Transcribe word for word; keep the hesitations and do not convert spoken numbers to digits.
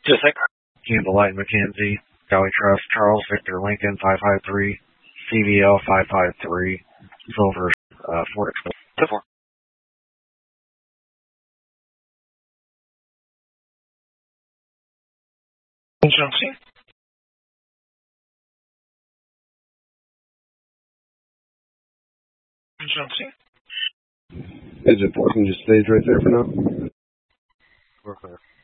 Just like Campbell Light McKenzie, Valley Trust, Charles Victor Lincoln five five three, C V L five five three, Silver uh, four X four. Johnson. Johnson. Is it working? Just stays right there for now. Worker.